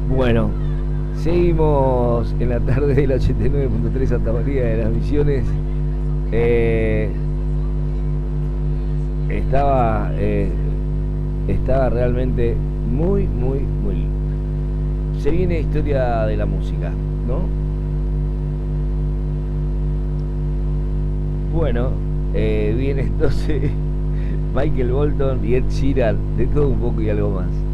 Bueno, seguimos en la tarde del 89.3 Santa María de las Misiones. Eh, estaba, eh, estaba realmente muy lindo. Se viene historia de la música, ¿no? Bueno, viene entonces Michael Bolton y Ed Sheeran, de todo un poco y algo más.